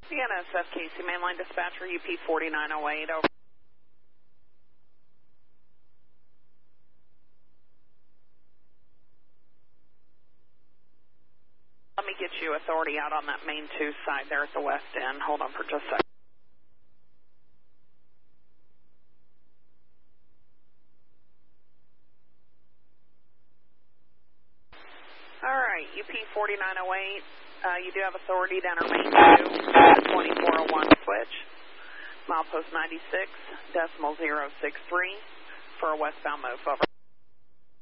CNSF Casey Mainline Dispatcher, UP 4908, over. Let me get you authority out on that main 2 side there at the west end. Hold on for just a second. All right, UP 4908, you do have authority to enter main 2, 2401 switch, milepost 96.063 for a westbound move, over.